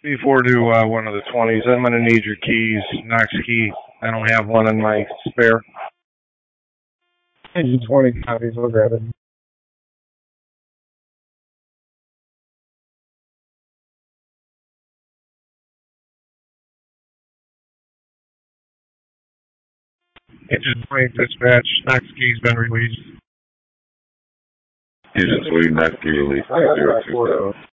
Before to one of the 20s. I'm going to need your keys. Knox key. I don't have one in my spare. Engine 20 copies. We'll grab it. Engine 20 dispatch. Knox key's been released. Engine 20 Knox key released. 027.